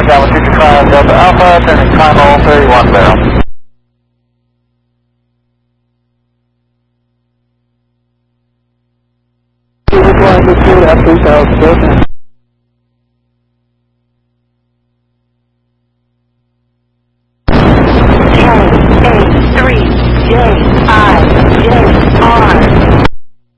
contact with Future Climb Delta Alpha, turning climb level 31 barrel. After